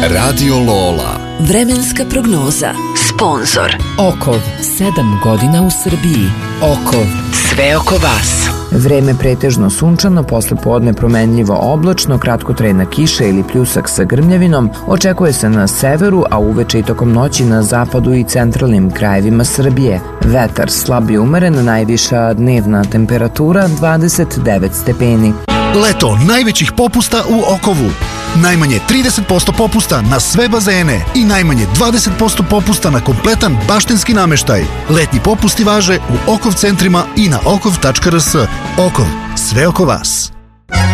Radio Lola. Vremenska prognoza. Sponzor Okov, 7 godina u Srbiji. Okov, sve oko vas. Vreme pretežno sunčano, posle podne promenljivo oblačno, kratkotrajna kiša ili pljusak sa grmljavinom očekuje se na severu, a uveče i tokom noći na zapadu i centralnim krajevima Srbije. Vetar slab i umeren, najviša dnevna temperatura 29 stepeni. Leto najvećih popusta u Okovu. Najmanje 30% popusta na sve bazene i najmanje 20% popusta na kompletan baštenski nameštaj. Letnji popusti važe u Okov centrima i na okov.rs. Okov, sve oko vas.